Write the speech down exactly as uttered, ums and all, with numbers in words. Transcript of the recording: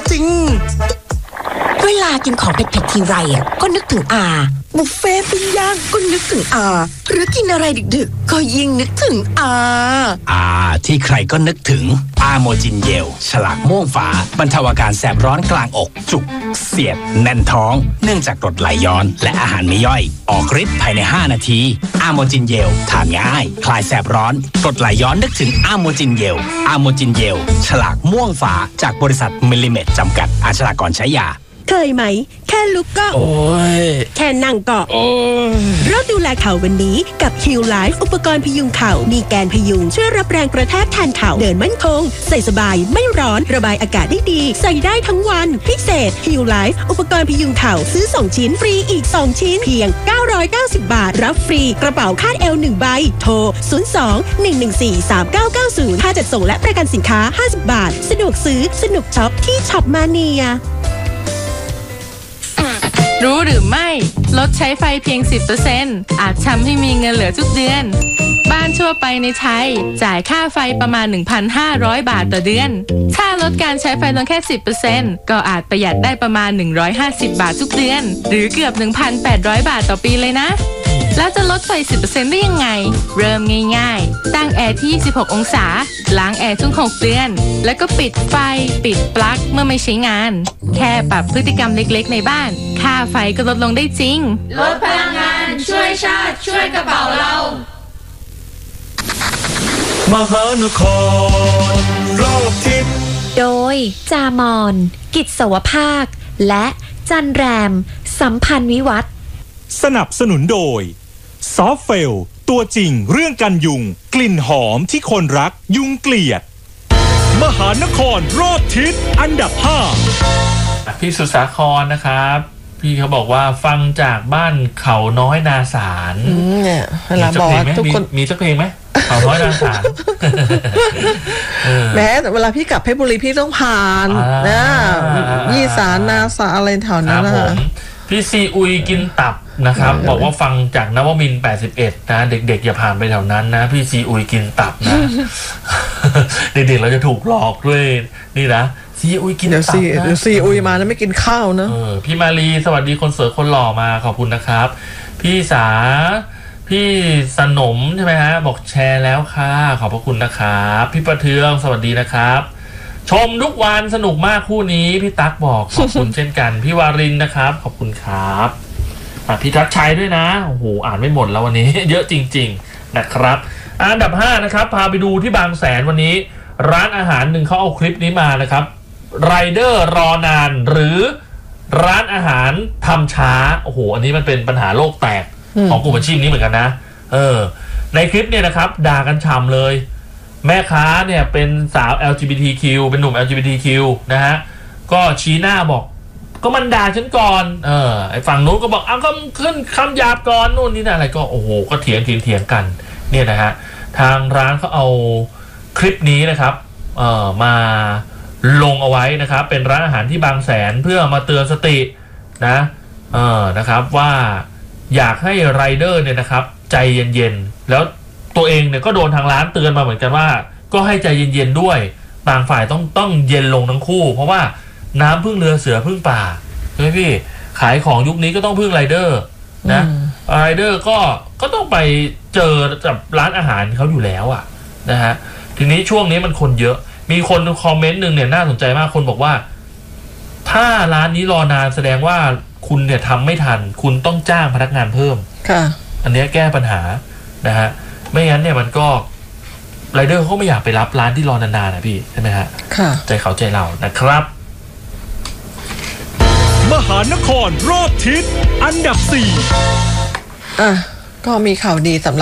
ริงเวลากินของเผ็ดๆทีไรอ่ะก็นึกถึงอาบุฟเฟ่ปิ้งย่างก็นึกถึงอาหรือกินอะไรดึกๆก็ยิ่งนึกถึงอาอาที่ใครก็นึกถึงอาโมจินเยลฉลากม่วงฝาบรรเทาอาการแสบร้อนกลางอกจุกเสียดแน่นท้องเนื่องจากกรดไหลย้อนและอาหารไม่ย่อยออกฤทธิ์ภายในห้านาทีอาโมจินเยลทานง่ายคลายแสบร้อนกรดไหลย้อนนึกถึงอาโมจินเยลอาโมจินเยลฉลากม่วงฝาจากบริษัทมิลลิเมตรจำกัดอาชญากรใช้ยาเคยไหมแค่ลุกก็โอ้ยแค่นั่งก็โอ้ยเราดูแลเข่าวันนี้กับ Heal Life อุปกรณ์พยุงเข่ามีแกนพยุงช่วยรับแรงกระแทกแทนเข่าเดินมั่นคงใส่สบายไม่ร้อนระบายอากาศได้ดีใส่ได้ทั้งวันพิเศษ Heal Life อุปกรณ์พยุงเข่าซื้อสองชิ้นฟรีอีกสองชิ้นเพียงเก้าร้อยเก้าสิบบาทรับฟรีกระเป๋าคาดเอวหนึ่งใบโทรศูนย์ สอง หนึ่ง หนึ่ง สี่ สาม เก้า เก้า ศูนย์ค่าจัดส่งและประกันสินค้าห้าสิบบาทสะดวกซื้อสนุกช็อปที่ช็อปมาเนียรู้หรือไม่ลดใช้ไฟเพียง สิบเปอร์เซ็นต์ อาจทำให้มีเงินเหลือทุกเดือนบ้านทั่วไปในไทยจ่ายค่าไฟประมาณ หนึ่งพันห้าร้อย บาทต่อเดือนถ้าลดการใช้ไฟลงแค่ สิบเปอร์เซ็นต์ ก็อาจประหยัดได้ประมาณหนึ่งร้อยห้าสิบบาททุกเดือนหรือเกือบ หนึ่งพันแปดร้อย บาทต่อปีเลยนะแล้วจะลดไฟ สิบเปอร์เซ็นต์ ได้ยังไงเริ่มง่ายๆตั้งแอร์ที่ยี่สิบหกองศาล้างแอร์ทุกหกเดือนแล้วก็ปิดไฟปิดปลั๊กเมื่อไม่ใช้งานแค่ปรับพฤติกรรมเล็กๆในบ้านค่าไฟก็ลดลงได้จริงลดพลังงานช่วยชาติช่วยกระเป๋าเรามหานครรอบทิศโดยจามอนกิจสวภาคและจันแรมสัมพันธ์วิวัฒน์สนับสนุนโดยซอฟเฟลตัวจริงเรื่องกันยุงกลิ่นหอมที่คนรักยุงเกลียดมหานครรอบทิศอันดับห้าพี่สุสาครนะครับพี่เขาบอกว่าฟังจากบ้านเขาน้อยนาสารเนี่ยเวลาบอกว่าทุกคนมีสักเพลงไหมเขาน้อยนาสารแม้แต่เวลาพี่กลับเพชรบุรีพี่ต้องผ่านนะยี่สารนาสารอะไรแถวนั้นนะพี่ซีอุยกินตับนะครับบอกว่าฟังจากนวมินทร์แปดสิบเอ็ดนะเด็กๆอย่าผ่านไปแถวนั้นนะพี่ซีอุยกินตับนะเด็กๆเราจะถูกหลอกด้วยนี่นะซีอุยกินตับนะเดี๋ยวซีอุยมาแล้วไม่กินข้าวนะพี่มาลีสวัสดีคนสวยคนหล่อมาขอบคุณนะครับพี่สาพี่สนมใช่ไหมฮะบอกแชร์แล้วค่ะขอบพระคุณนะครับพี่ประเทืองสวัสดีนะครับชมทุกวันสนุกมากคู่นี้พี่ตั๊กบอกขอบคุณเช่นกันพี่วารินนะครับขอบคุณครับพี่ทักชัยด้วยนะโอ้โหอ่านไม่หมดแล้ววันนี้เยอะจริงๆนะครับอันดับห้านะครับพาไปดูที่บางแสนวันนี้ร้านอาหารหนึ่งเขาเอาคลิปนี้มานะครับไรเดอร์รอนานหรือร้านอาหารทำช้าโอ้โหอันนี้มันเป็นปัญหาโลกแตกของกลุ่มอาชีพนี้เหมือนกันนะเออในคลิปเนี่ยนะครับด่ากันฉ่ำเลยแม่ค้าเนี่ยเป็นสาว แอล จี บี ที คิว เป็นหนุ่ม แอล จี บี ที คิว นะฮะก็ชี้หน้าบอกก็มันด่าฉันก่อนเออไอ้ฝั่งนู้นก็บอกอ้าวก็ขึ้นคำหยาบก่อนนู่นนี่นั่นอะไรก็โอ้โหก็เถียงเถียงเถียงกันเนี่ยนะฮะทางร้านเขาเอาคลิปนี้นะครับเอ่อมาลงเอาไว้นะครับเป็นร้านอาหารที่บางแสนเพื่อมาเตือนสตินะเออนะครับว่าอยากให้ไรเดอร์เนี่ยนะครับใจเย็นๆแล้วตัวเองเนี่ยก็โดนทางร้านเตือนมาเหมือนกันว่าก็ให้ใจเย็นๆด้วยต่างฝ่ายต้องต้องเย็นลงทั้งคู่เพราะว่าน้ำพึ่งเรือเสือพึ่งป่าใช่ไหมพี่ขายของยุคนี้ก็ต้องพึ่งไรเดอร์นะไรเดอร์ก็ก็ต้องไปเจอกับร้านอาหารเขาอยู่แล้วอ่ะนะฮะทีนี้ช่วงนี้มันคนเยอะมีคนคอมเมนต์หนึ่งเนี่ยน่าสนใจมากคนบอกว่าถ้าร้านนี้รอนานแสดงว่าคุณเนี่ยทำไม่ทันคุณต้องจ้างพนักงานเพิ่มค่ะอันนี้แก้ปัญหานะฮะไม่งั้นเนี่ยมันก็ไรเดอร์เขาไม่อยากไปรับร้านที่รอนานๆนะพี่ใช่ไหมฮะค่ะใจเขาใจเรานะครับมหานครรอบทิศอันดับสี่อ่ะก็มีข่าวดีสำหรับ